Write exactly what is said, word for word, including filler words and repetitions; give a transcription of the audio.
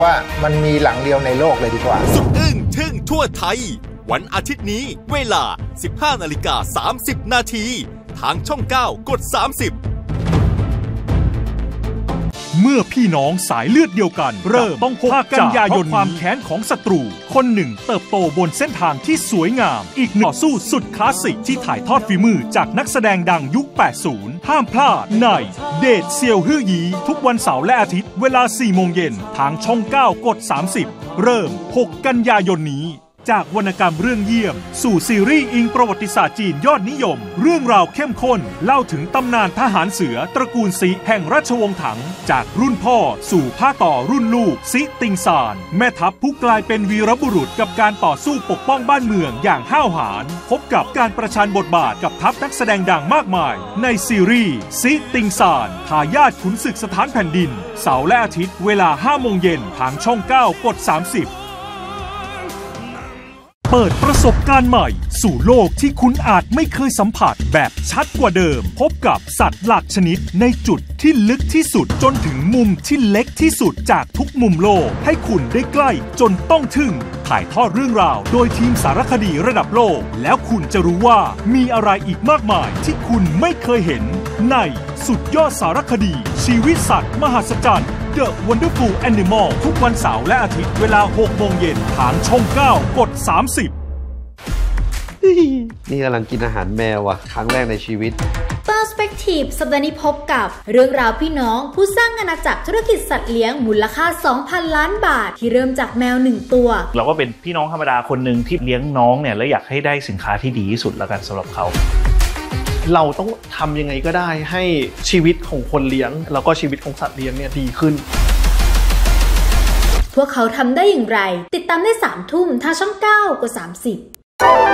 ว่ามันมีหลังเดียวในโลกเลยดีกว่าสุดอึ้งทึ่งทั่วไทยวันอาทิตย์นี้เวลา สิบห้านาฬิกาสามสิบนาทีทางช่องเก้ากดสามสิบเมื่อพี่น้องสายเลือดเดียวกันเริ่มต้องพกกันยายนความแค้นของศัตรูคนหนึ่งเติบโตบนเส้นทางที่สวยงามอีกหนึ่งต่อสู้สุดคลาสสิกที่ถ่ายทอดฝีมือจากนักแสดงดังยุค แปดสิบ ห้ามพลาดในเดทเซียวฮื่อยีทุกวันเสาร์และอาทิตย์เวลา สี่โมงเย็นทางช่องเก้ากดสามสิบเริ่มหกกันยายนนี้จากวรรณกรรมเรื่องเยี่ยมสู่ซีรีส์อิงประวัติศาสตร์จีนยอดนิยมเรื่องราวเข้มข้นเล่าถึงตำนานทหารเสือตระกูลซิแห่งราชวงศ์ถังจากรุ่นพ่อสู่ภาคต่อรุ่นลูกซิติงซานแม่ทัพผู้กลายเป็นวีรบุรุษกับการต่อสู้ปกป้องบ้านเมืองอย่างห้าวหาญพบกับการประชันบทบาทกับทัพนักแสดงดังมากมายในซีรีส์ซิติงซานทายาทขุนศึกสถานแผ่นดินเสาร์และอาทิตย์เวลา ห้าโมงเย็นทางช่องเก้ากดสามสิบเปิดประสบการณ์ใหม่สู่โลกที่คุณอาจไม่เคยสัมผัสแบบชัดกว่าเดิมพบกับสัตว์หลากชนิดในจุดที่ลึกที่สุดจนถึงมุมที่เล็กที่สุดจากทุกมุมโลกให้คุณได้ใกล้จนต้องทึ่งถ่ายทอดเรื่องราวโดยทีมสารคดีระดับโลกแล้วคุณจะรู้ว่ามีอะไรอีกมากมายที่คุณไม่เคยเห็นในสุดยอดสารคดีชีวิตสัตว์มหัศจรรย์ The Wonderful Animal ทุกวันเสาร์และอาทิตย์เวลา หกโมงเย็นทางช่องเก้ากดสามสิบนี่กำลังกินอาหารแมวอ่ะครั้งแรกในชีวิต Perspective สัปดาห์นี้พบกับเรื่องราวพี่น้องผู้สร้างอาณาจักรธุรกิจสัตว์เลี้ยงมูลค่า สองพัน ล้านบาทที่เริ่มจากแมวหนึ่งตัวเราก็เป็นพี่น้องธรรมดาคนหนึ่งที่เลี้ยงน้องเนี่ยและอยากให้ได้สินค้าที่ดีที่สุดแล้วกันสำหรับเขาเราต้องทำยังไงก็ได้ให้ชีวิตของคนเลี้ยงแล้วก็ชีวิตของสัตว์เลี้ยงเนี่ยดีขึ้นพวกเขาทำได้อย่างไรติดตามได้สามทุ่มทางช่องเก้ากดสามสิบ